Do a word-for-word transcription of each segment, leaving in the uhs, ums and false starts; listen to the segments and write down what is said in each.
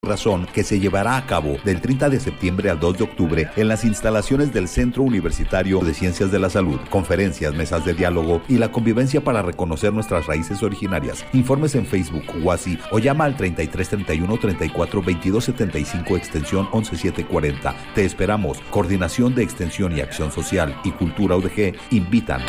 Razón que se llevará a cabo del treinta de septiembre al dos de octubre en las instalaciones del Centro Universitario de Ciencias de la Salud. Conferencias, mesas de diálogo y la convivencia para reconocer nuestras raíces originarias. Informes en Facebook, WhatsApp o llama al treinta y tres treinta y uno treinta y cuatro veintidós setenta y cinco extensión once setecientos cuarenta. Te esperamos. Coordinación de Extensión y Acción Social y Cultura U D G invitan.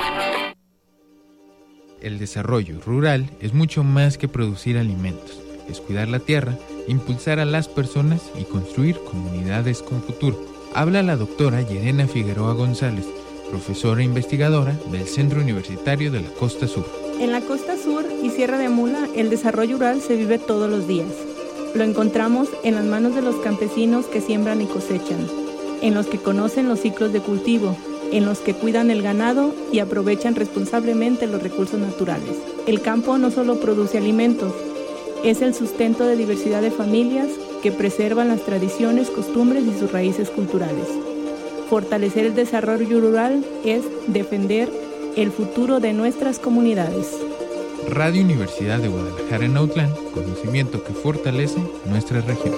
El desarrollo rural es mucho más que producir alimentos. Es cuidar la tierra, impulsar a las personas y construir comunidades con futuro. Habla la doctora Yerena Figueroa González, profesora e investigadora del Centro Universitario de la Costa Sur. En la Costa Sur y Sierra de Mula, el desarrollo rural se vive todos los días. Lo encontramos en las manos de los campesinos que siembran y cosechan, en los que conocen los ciclos de cultivo, en los que cuidan el ganado y aprovechan responsablemente los recursos naturales. El campo no solo produce alimentos, es el sustento de diversidad de familias que preservan las tradiciones, costumbres y sus raíces culturales. Fortalecer el desarrollo rural es defender el futuro de nuestras comunidades. Radio Universidad de Guadalajara en Autlán, conocimiento que fortalece nuestra región.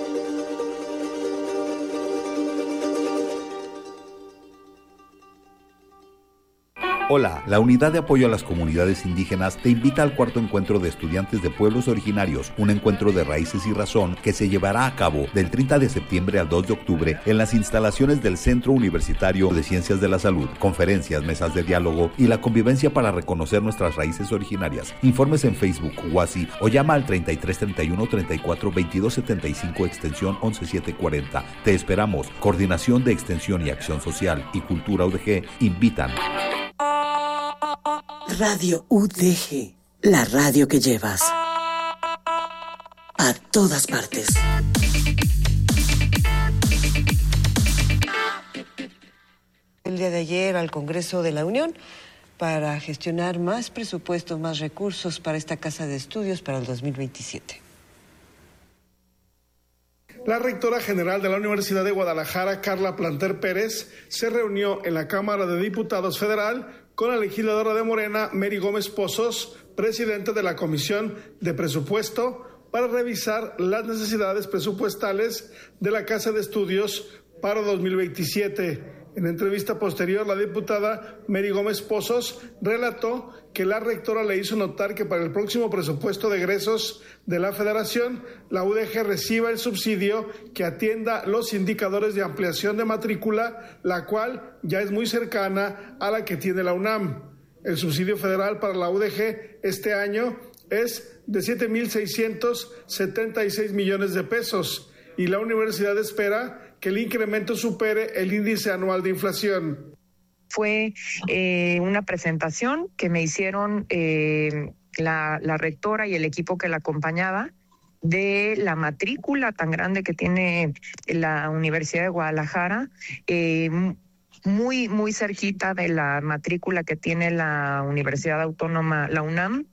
Hola, la Unidad de Apoyo a las Comunidades Indígenas te invita al cuarto encuentro de estudiantes de pueblos originarios, un encuentro de raíces y razón que se llevará a cabo del treinta de septiembre al dos de octubre en las instalaciones del Centro Universitario de Ciencias de la Salud. Conferencias, mesas de diálogo y la convivencia para reconocer nuestras raíces originarias. Informes en Facebook, WhatsApp o llama al treinta y tres treinta y uno treinta y cuatro veintidós setenta y cinco extensión once setecientos cuarenta. Te esperamos. Coordinación de Extensión y Acción Social y Cultura U D G invitan. Radio U D G, la radio que llevas a todas partes. El día de ayer al Congreso de la Unión para gestionar más presupuestos, más recursos para esta casa de estudios para el dos mil veintisiete. La rectora general de la Universidad de Guadalajara, Carla Planter Pérez, se reunió en la Cámara de Diputados Federal con la legisladora de Morena, Mary Gómez Pozos, presidenta de la Comisión de Presupuesto, para revisar las necesidades presupuestales de la Casa de Estudios para dos mil veintisiete. En entrevista posterior, la diputada Mary Gómez Pozos relató que la rectora le hizo notar que para el próximo presupuesto de egresos de la Federación, la U D G reciba el subsidio que atienda los indicadores de ampliación de matrícula, la cual ya es muy cercana a la que tiene la UNAM. El subsidio federal para la U D G este año es de siete mil seiscientos setenta y seis millones de pesos y la universidad espera que el incremento supere el índice anual de inflación. Fue eh, una presentación que me hicieron eh, la, la rectora y el equipo que la acompañaba de la matrícula tan grande que tiene la Universidad de Guadalajara, eh, muy, muy cerquita de la matrícula que tiene la Universidad Autónoma, la UNAM.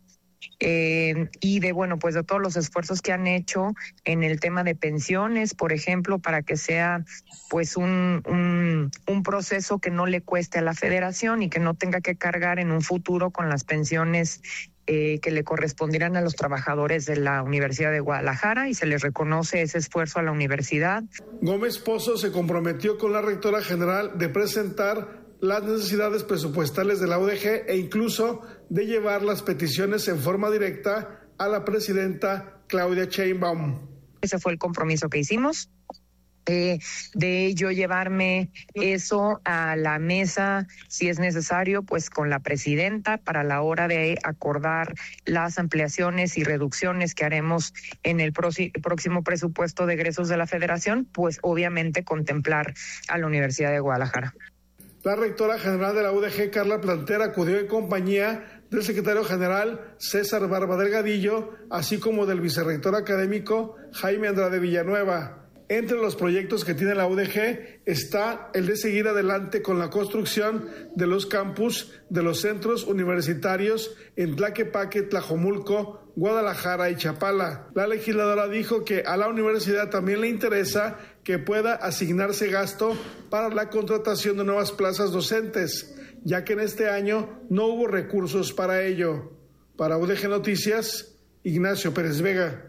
Eh, y de bueno pues de todos los esfuerzos que han hecho en el tema de pensiones, por ejemplo, para que sea pues un, un, un proceso que no le cueste a la federación y que no tenga que cargar en un futuro con las pensiones eh, que le correspondirán a los trabajadores de la Universidad de Guadalajara, y se les reconoce ese esfuerzo a la universidad. Gómez Pozo se comprometió con la rectora general de presentar las necesidades presupuestales de la U D G e incluso de llevar las peticiones en forma directa a la presidenta Claudia Sheinbaum. Ese fue el compromiso que hicimos, eh, de yo llevarme eso a la mesa, si es necesario, pues con la presidenta para la hora de acordar las ampliaciones y reducciones que haremos en el próximo presupuesto de egresos de la Federación, pues obviamente contemplar a la Universidad de Guadalajara. La rectora general de la U D G, Carla Planter, acudió en compañía del secretario general César Barba Delgadillo, así como del vicerrector académico Jaime Andrade Villanueva. Entre los proyectos que tiene la U D G está el de seguir adelante con la construcción de los campus de los centros universitarios en Tlaquepaque, Tlajomulco, Guadalajara y Chapala. La legisladora dijo que a la universidad también le interesa que pueda asignarse gasto para la contratación de nuevas plazas docentes, ya que en este año no hubo recursos para ello. Para U D G Noticias, Ignacio Pérez Vega.